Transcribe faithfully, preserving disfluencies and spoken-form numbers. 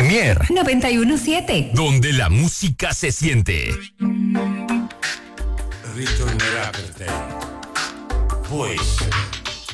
Premier noventa y uno siete, donde la música se siente. Ritornerà per te. Può essere.